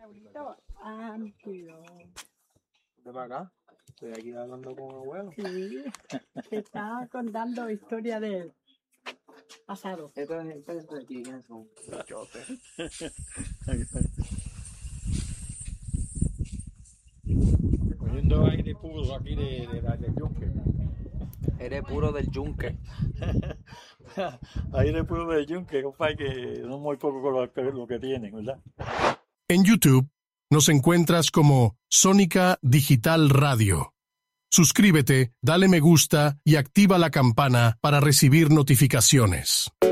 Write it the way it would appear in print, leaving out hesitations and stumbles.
Amplio. ¿De para acá? Estoy aquí hablando con abuelo. Sí, que está contando historia del pasado. Esto es de aquí, ¿quiénes son? Chote. Cogiendo aire puro aquí del yunque. Eres puro del yunque. Aire puro del yunque, compadre, que no muy poco con lo que tienen, ¿verdad? En YouTube nos encuentras como Sónica Digital Radio. Suscríbete, dale me gusta y activa la campana para recibir notificaciones.